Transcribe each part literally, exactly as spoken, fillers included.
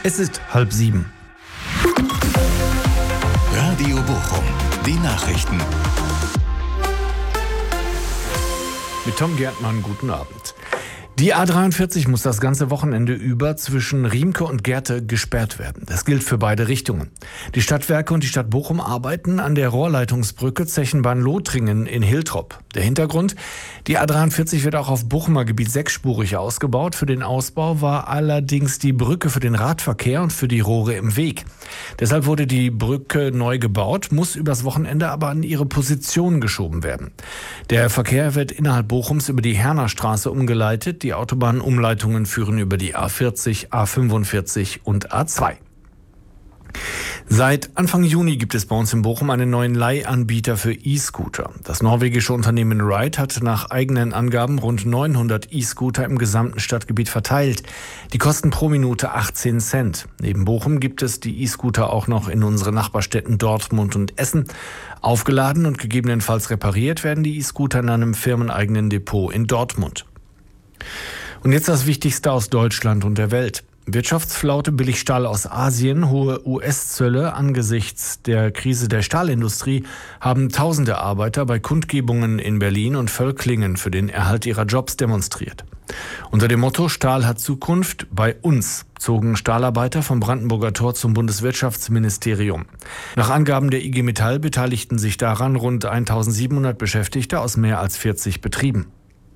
Es ist halb sieben. Radio Bochum, die Nachrichten. Mit Tom Gärtmann, guten Abend. Die A dreiundvierzig muss das ganze Wochenende über zwischen Riemke und Gerte gesperrt werden. Das gilt für beide Richtungen. Die Stadtwerke und die Stadt Bochum arbeiten an der Rohrleitungsbrücke Zechenbahn-Lothringen in Hiltrop. Der Hintergrund: Die A dreiundvierzig wird auch auf Bochumer Gebiet sechsspurig ausgebaut. Für den Ausbau war allerdings die Brücke für den Radverkehr und für die Rohre im Weg. Deshalb wurde die Brücke neu gebaut, muss übers Wochenende aber an ihre Position geschoben werden. Der Verkehr wird innerhalb Bochums über die Hernerstraße umgeleitet. Die Autobahnumleitungen führen über die A vierzig, A fünfundvierzig und A zwei. Seit Anfang Juni gibt es bei uns in Bochum einen neuen Leihanbieter für E-Scooter. Das norwegische Unternehmen Ride hat nach eigenen Angaben rund neunhundert E-Scooter im gesamten Stadtgebiet verteilt. Die kosten pro Minute achtzehn Cent. Neben Bochum gibt es die E-Scooter auch noch in unseren Nachbarstädten Dortmund und Essen. Aufgeladen und gegebenenfalls repariert werden die E-Scooter in einem firmeneigenen Depot in Dortmund. Und jetzt das Wichtigste aus Deutschland und der Welt. Wirtschaftsflaute, Billigstahl aus Asien, hohe U S-Zölle angesichts der Krise der Stahlindustrie haben tausende Arbeiter bei Kundgebungen in Berlin und Völklingen für den Erhalt ihrer Jobs demonstriert. Unter dem Motto Stahl hat Zukunft bei uns zogen Stahlarbeiter vom Brandenburger Tor zum Bundeswirtschaftsministerium. Nach Angaben der I G Metall beteiligten sich daran rund eintausendsiebenhundert Beschäftigte aus mehr als vierzig Betrieben.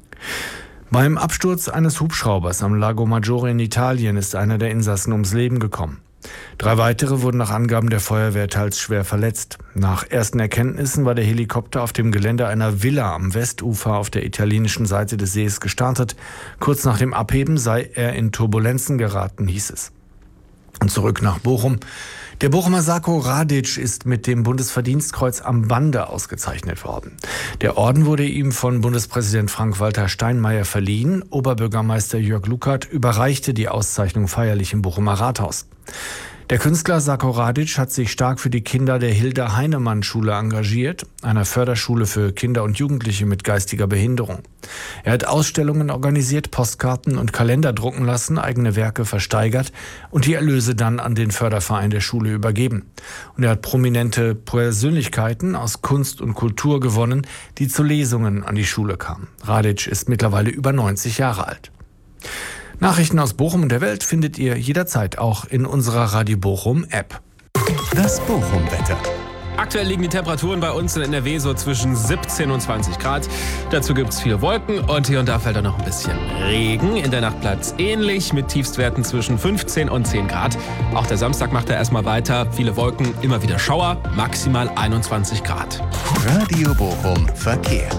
Beim Absturz eines Hubschraubers am Lago Maggiore in Italien ist einer der Insassen ums Leben gekommen. Drei weitere wurden nach Angaben der Feuerwehr teils schwer verletzt. Nach ersten Erkenntnissen war der Helikopter auf dem Gelände einer Villa am Westufer auf der italienischen Seite des Sees gestartet. Kurz nach dem Abheben sei er in Turbulenzen geraten, hieß es. Und zurück nach Bochum. Der Bochumer Sako Radic ist mit dem Bundesverdienstkreuz am Bande ausgezeichnet worden. Der Orden wurde ihm von Bundespräsident Frank-Walter Steinmeier verliehen. Oberbürgermeister Jörg Lukert überreichte die Auszeichnung feierlich im Bochumer Rathaus. Der Künstler Sako Radic hat sich stark für die Kinder der Hilda-Heinemann-Schule engagiert, einer Förderschule für Kinder und Jugendliche mit geistiger Behinderung. Er hat Ausstellungen organisiert, Postkarten und Kalender drucken lassen, eigene Werke versteigert und die Erlöse dann an den Förderverein der Schule übergeben. Und er hat prominente Persönlichkeiten aus Kunst und Kultur gewonnen, die zu Lesungen an die Schule kamen. Radic ist mittlerweile über neunzig Jahre alt. Nachrichten aus Bochum und der Welt findet ihr jederzeit auch in unserer Radio Bochum App. Das Bochum-Wetter. Aktuell liegen die Temperaturen bei uns in N R W so zwischen siebzehn und zwanzig Grad. Dazu gibt es viele Wolken und hier und da fällt auch noch ein bisschen Regen. In der Nacht bleibt es ähnlich mit Tiefstwerten zwischen fünfzehn und zehn Grad. Auch der Samstag macht er erstmal weiter. Viele Wolken, immer wieder Schauer, maximal einundzwanzig Grad. Radio Bochum Verkehr.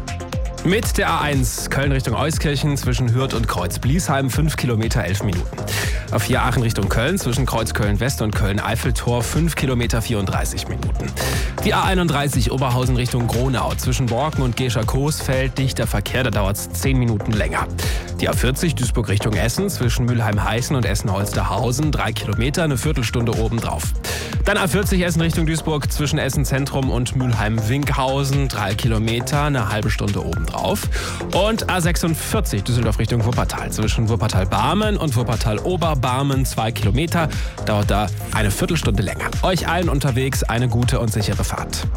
Mit der A eins Köln Richtung Euskirchen zwischen Hürth und Kreuz-Bliesheim fünf Kilometer elf Minuten. A vier Aachen Richtung Köln zwischen Kreuz Köln-West und Köln-Eiffeltor fünf Kilometer vierunddreißig Minuten. Die A einunddreißig Oberhausen Richtung Gronau zwischen Borken und Gescher-Coesfeld dichter Verkehr, da dauert es zehn Minuten länger. Die A vierzig Duisburg Richtung Essen zwischen Mülheim-Heißen und Essen-Holsterhausen drei Kilometer, eine Viertelstunde obendrauf. Dann A vierzig Essen Richtung Duisburg zwischen Essen Zentrum und Mülheim-Winkhausen drei Kilometer, eine halbe Stunde obendrauf. Und A sechsundvierzig Düsseldorf Richtung Wuppertal zwischen Wuppertal-Barmen und Wuppertal-Oberbarmen zwei Kilometer, dauert da eine Viertelstunde länger. Euch allen unterwegs eine gute und sichere Fahrt.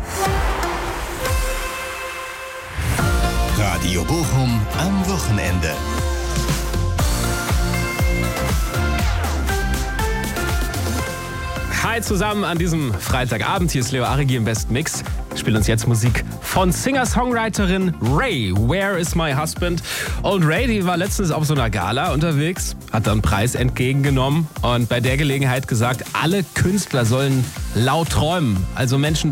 Radio Bochum am Wochenende. Hi zusammen an diesem Freitagabend. Hier ist Leo Arigi im Best Mix. Wir spielen uns jetzt Musik von Singer-Songwriterin Ray. Where is my husband? Und Ray, die war letztens auf so einer Gala unterwegs, hat dann einen Preis entgegengenommen und bei der Gelegenheit gesagt, alle Künstler sollen laut träumen. Also Menschen